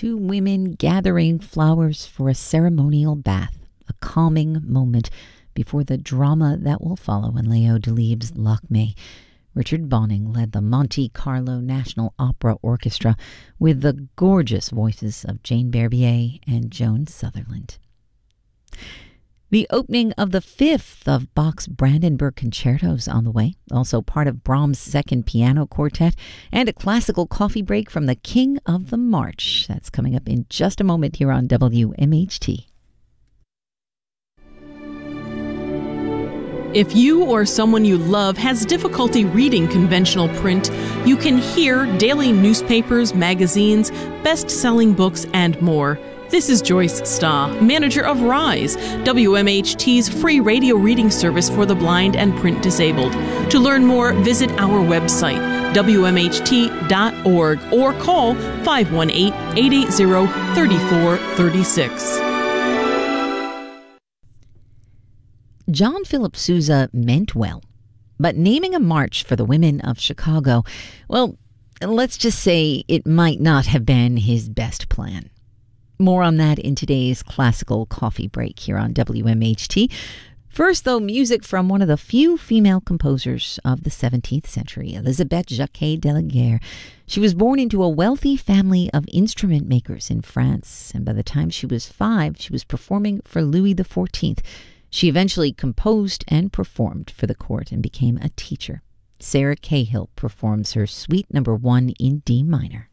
Two women gathering flowers for a ceremonial bath, a calming moment before the drama that will follow in Leo Delibes' Lakme. Richard Bonning led the Monte Carlo National Opera Orchestra with the gorgeous voices of Jane Barbier and Joan Sutherland. The opening of the fifth of Bach's Brandenburg concertos on the way, also part of Brahms' second piano quartet, and a classical coffee break from the King of the March. That's coming up in just a moment here on WMHT. If you or someone you love has difficulty reading conventional print, you can hear daily newspapers, magazines, best-selling books, and more. This is Joyce Staw, manager of RISE, WMHT's free radio reading service for the blind and print disabled. To learn more, visit our website, WMHT.org, or call 518-880-3436. John Philip Sousa meant well, but naming a march for the women of Chicago, well, let's just say it might not have been his best plan. More on that in today's classical coffee break here on WMHT. First, though, music from one of the few female composers of the 17th century, Elisabeth Jacquet de la Guerre. She was born into a wealthy family of instrument makers in France, and by the time she was 5, she was performing for Louis XIV. She eventually composed and performed for the court and became a teacher. Sarah Cahill performs her Suite No. 1 in D minor.